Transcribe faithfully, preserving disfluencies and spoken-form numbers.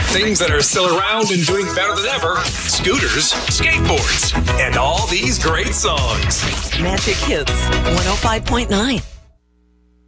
Things that are still around and doing better than ever. Scooters, skateboards, and all these great songs. Magic Hits one oh five point nine.